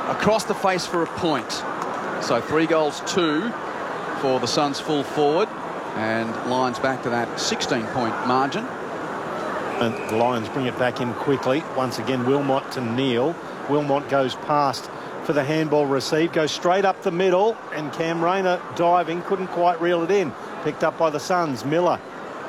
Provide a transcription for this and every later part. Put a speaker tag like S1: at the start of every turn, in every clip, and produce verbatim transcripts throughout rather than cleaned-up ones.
S1: across the face for a point. So three goals, two for the Suns full forward, and Lions back to that sixteen point margin.
S2: And the Lions bring it back in quickly. Once again, Wilmot to Neil. Wilmot goes past for the handball receive, goes straight up the middle, and Cam Rayner diving, couldn't quite reel it in. Picked up by the Suns. Miller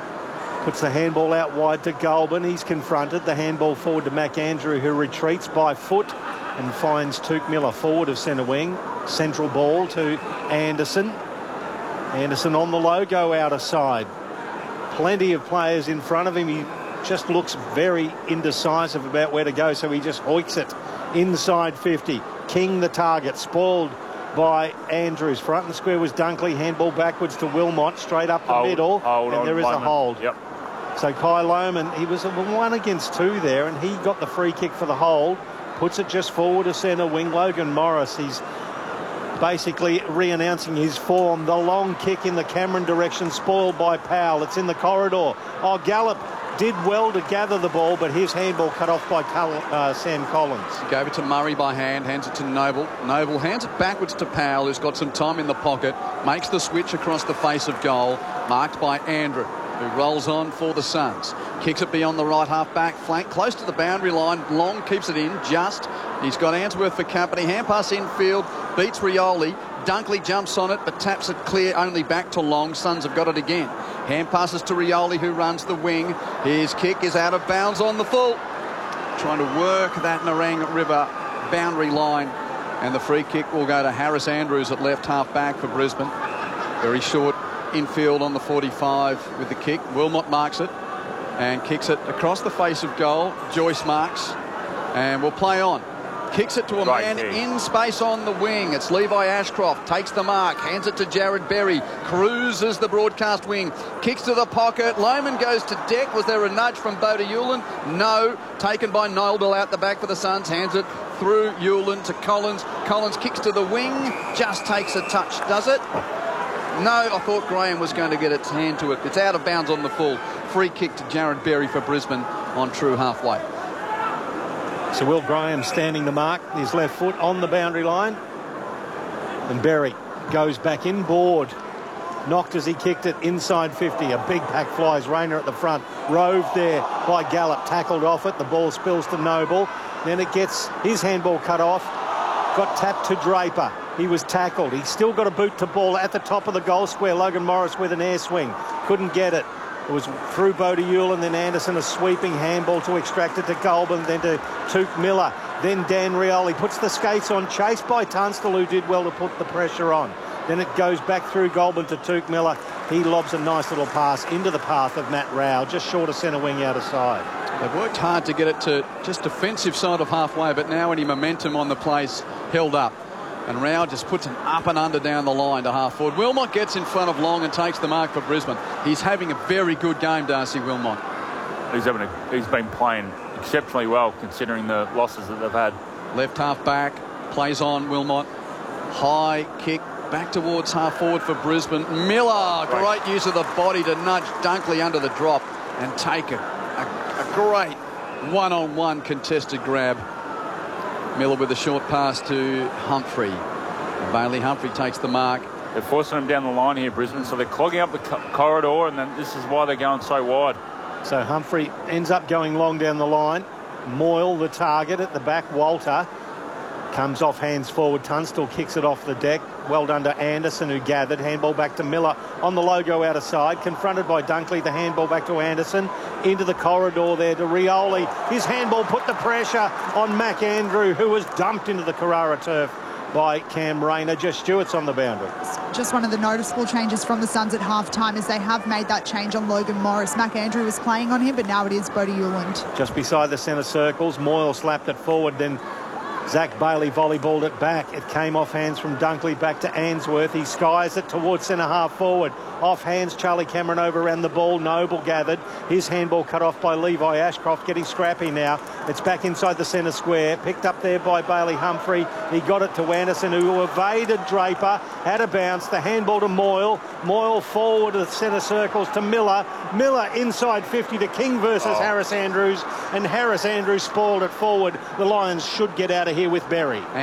S2: puts the handball out wide to Goulburn. He's confronted. The handball forward to McAndrew, who retreats by foot and finds Tuke Miller forward of centre wing. Central ball to Anderson. Anderson on the logo outer side. Plenty of players in front of him. He just looks very indecisive about where to go, so he just hoiks it inside fifty. King the target, spoiled by Andrews. Front and square was Dunkley. Handball backwards to Wilmot, straight up the
S3: hold,
S2: middle,
S3: hold
S2: and there is
S3: Loman.
S2: a hold.
S3: Yep.
S2: So Kai Loman, he was a one against two there, and he got the free kick for the hold. Puts it just forward to centre wing. Logan Morris, he's basically re-announcing his form. The long kick in the Cameron direction, spoiled by Powell. It's in the corridor. Oh, Gallup did well to gather the ball, but his handball cut off by Col uh, Sam Collins.
S1: He gave it to Murray by hand, hands it to Noble. Noble hands it backwards to Powell, who's got some time in the pocket, makes the switch across the face of goal, marked by Andrew, who rolls on for the Suns. Kicks it beyond the right half-back flank, close to the boundary line. Long keeps it in, just. He's got Answorth for company. Hand pass infield, beats Rioli. Dunkley jumps on it, but taps it clear only back to Long. Suns have got it again. Hand passes to Rioli, who runs the wing. His kick is out of bounds on the full. Trying to work that Nerang River boundary line. And the free kick will go to Harris Andrews at left half-back for Brisbane. Very short infield on the forty-five with the kick. Wilmot marks it and kicks it across the face of goal. Joyce marks and will play on. Kicks it to a
S3: Great
S1: man
S3: kick.
S1: in space on the wing. It's Levi Ashcroft. Takes the mark. Hands it to Jared Berry. Cruises the broadcast wing. Kicks to the pocket. Loman goes to deck. Was there a nudge from Boda Hewland? No. Taken by Noble out the back for the Suns. Hands it through Hewland to Collins. Collins kicks to the wing. Just takes a touch. Does it? No, I thought Graham was going to get its hand to it. It's out of bounds on the full. Free kick to Jared Berry for Brisbane on true halfway.
S2: So Will Graham standing the mark, his left foot on the boundary line. And Berry goes back inboard. Knocked as he kicked it inside fifty. A big pack flies. Rayner at the front. Roved there by Gallup. Tackled off it. The ball spills to Noble. Then it gets his handball cut off. Got tapped to Draper. He was tackled. He's still got a boot to ball at the top of the goal square. Logan Morris with an air swing. Couldn't get it. It was through Boda Hewland, then Anderson, a sweeping handball to extract it to Goulburn, then to Tuke Miller. Then Dan Rioli puts the skates on, chased by Tunstall, who did well to put the pressure on. Then it goes back through Goulburn to Tuke Miller. He lobs a nice little pass into the path of Matt Rao, just short of centre wing out of side.
S1: They've worked hard to get it to just defensive side of halfway, but now any momentum on the place held up. And Rao just puts an up and under down the line to half forward. Wilmot gets in front of Long and takes the mark for Brisbane. He's having a very good game, Darcy Wilmot.
S3: He's, having a, he's been playing exceptionally well considering the losses that they've had.
S1: Left half back, plays on Wilmot. High kick back towards half forward for Brisbane. Miller, great, great use of the body to nudge Dunkley under the drop and take a, a, a great one-on-one contested grab. Miller with a short pass to Humphrey. Bailey Humphrey takes the mark.
S3: They're forcing them down the line here, Brisbane, so they're clogging up the co corridor, and then this is why they're going so wide.
S2: So Humphrey ends up going long down the line. Moyle, the target at the back. Walter comes off hands forward. Tunstall kicks it off the deck. Well done to Anderson, who gathered. Handball back to Miller on the logo out of side. Confronted by Dunkley. The handball back to Anderson. Into the corridor there to Rioli. His handball put the pressure on McAndrew, who was dumped into the Carrara turf by Cam Rayner. Just Stewart's on the boundary.
S4: Just one of the noticeable changes from the Suns at half-time is they have made that change on Logan Morris. McAndrew was playing on him, but now it is Boda Hewland.
S2: Just beside the centre circles. Moyle slapped it forward, then Zach Bailey volleyballed it back. It came off hands from Dunkley back to Answorth. He skies it towards centre half forward. Off hands, Charlie Cameron overran the ball. Noble gathered. His handball cut off by Levi Ashcroft, getting scrappy now. It's back inside the centre square. Picked up there by Bailey Humphrey. He got it to Anderson, who evaded Draper. Had a bounce. The handball to Moyle. Moyle forward to the centre circles to Miller. Miller inside fifty to King versus oh. Harris Andrews. And Harris Andrews spoiled it forward. The Lions should get out of here with Berry.